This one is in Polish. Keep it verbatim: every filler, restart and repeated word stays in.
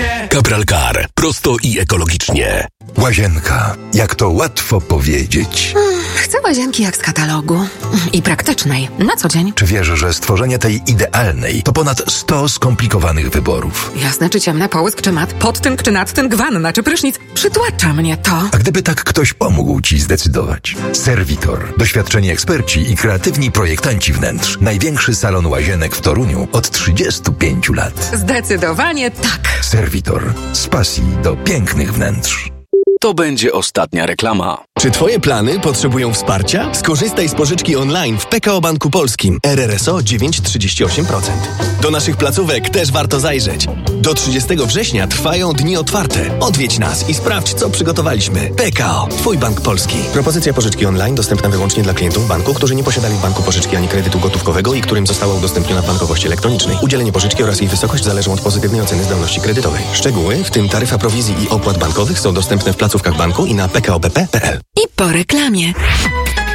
gdzie? Kapral Car. Prosto i ekologicznie. Łazienka. Jak to łatwo powiedzieć. Chcę łazienki jak z katalogu. I praktycznej. Na co dzień. Czy wiesz, że stworzenie tej idealnej to ponad sto skomplikowanych wyborów? Jasne, czy ciemne, połysk, czy mat, podtynk, czy nadtynk, wanna, czy prysznic. Przytłacza mnie to. A gdyby tak ktoś pomógł ci zdecydować? Servitor. Doświadczeni eksperci i kreatywni projektanci wnętrz. Największy salon łazienek w Toruniu od trzydziestu pięciu lat. Zdecydowanie tak. Servitor. Z pasji do pięknych wnętrz. To będzie ostatnia reklama. Czy twoje plany potrzebują wsparcia? Skorzystaj z pożyczki online w P K O Banku Polskim. R R S O dziewięć przecinek trzydzieści osiem procent. Do naszych placówek też warto zajrzeć. Do trzydziestego września trwają dni otwarte. Odwiedź nas i sprawdź, co przygotowaliśmy. P K O. Twój bank polski. Propozycja pożyczki online dostępna wyłącznie dla klientów banku, którzy nie posiadali w banku pożyczki ani kredytu gotówkowego i którym została udostępniona w bankowości elektronicznej. Udzielenie pożyczki oraz jej wysokość zależą od pozytywnej oceny zdolności kredytowej. Szczegóły, w tym taryfa prowizji i opłat bankowych, są dostępne w placówkach banku i na p k o b p kropka p l. I po reklamie.